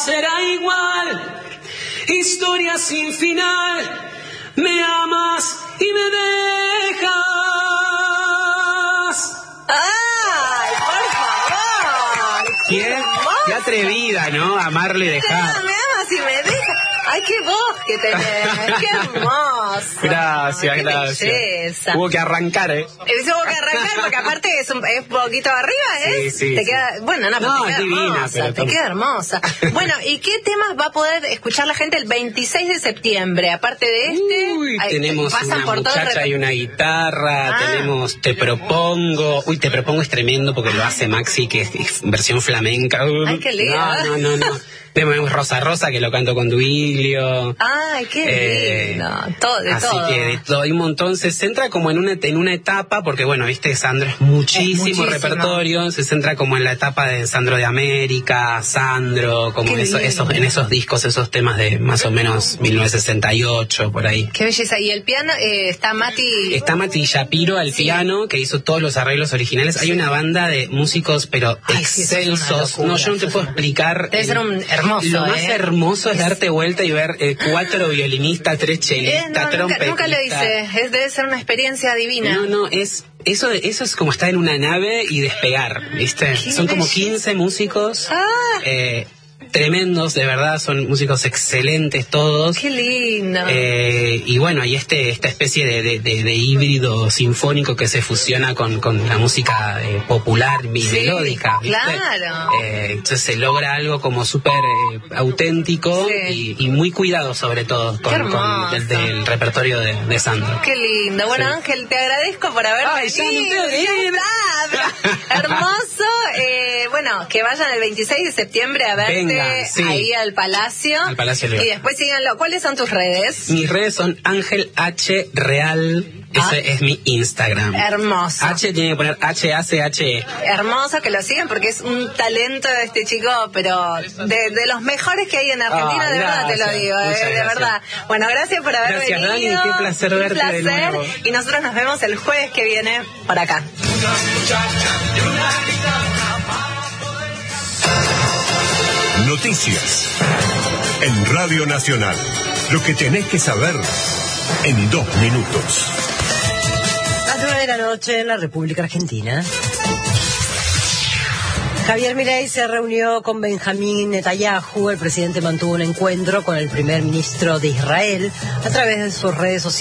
será igual. Historia sin final. Me amas y me dejas. ¡Ay, por favor! Qué atrevida, ¿no? Amarlo y dejar. Me amas y me dejas. ¡Ay, qué voz que tenés! ¡Qué hermoso! Gracias, qué gracias. Belleza. Hubo que arrancar, ¿eh? Hubo que arrancar porque aparte es poquito arriba, ¿eh? Sí. Te queda, bueno, no, No, te queda divina, hermosa, pero te queda hermosa. Bueno, ¿y qué temas va a poder escuchar la gente el 26 de septiembre? Aparte de este, tenemos pasan una por todo muchacha y una guitarra, tenemos Te Propongo. Te Propongo es tremendo porque lo hace Maxi, que es versión flamenca. Ay, qué lindo. No. Tenemos Rosa Rosa, que lo canto con Duilio. Ay, qué lindo. Todo, de así todo. que de todo hay un montón. Se centra como en una etapa, porque bueno, viste, Sandro es muchísimo repertorio. Se centra como en la etapa de Sandro de América, Sandro, como en esos discos, esos temas de más o menos 1968, por ahí. Qué belleza. Y el piano, está Mati Shapiro al piano, que hizo todos los arreglos originales. Hay una banda de músicos, pero excelsos. No, yo no te puedo explicar. Debe ser un hermoso. Lo más hermoso es darte vuelta y ver 4 violinistas, 3 chelistas, trompetistas. Nunca lo hice. Debe ser una experiencia divina. No, eso es como estar en una nave y despegar, ¿viste? Son como 15 músicos. Tremendos, de verdad, son músicos excelentes todos. Qué lindo. Y bueno, hay esta especie de híbrido sinfónico que se fusiona con la música popular y melódica, ¿viste? Claro. Entonces se logra algo como súper auténtico y muy cuidado, sobre todo con el repertorio de Sandro. Qué lindo. Bueno, Ángel, te agradezco por haber venido. Hermoso. Bueno, que vayan el 26 de septiembre a verte. Ahí al Palacio. Al Palacio León. Y después síganlo. ¿Cuáles son tus redes? Mis redes son Ángel H. Real. Ese es mi Instagram. Hermoso. H tiene que poner H-A-C-H-E. Hermoso que lo sigan porque es un talento este chico, pero de los mejores que hay en Argentina, de verdad te lo digo, de verdad. Bueno, gracias por haber venido. Gracias, Dani, qué placer verte de nuevo. Y nosotros nos vemos el jueves que viene por acá. Noticias en Radio Nacional. Lo que tenés que saber en 2 minutos. A las 9 de la noche en la República Argentina. Javier Milei se reunió con Benjamín Netanyahu. El presidente mantuvo un encuentro con el primer ministro de Israel a través de sus redes sociales.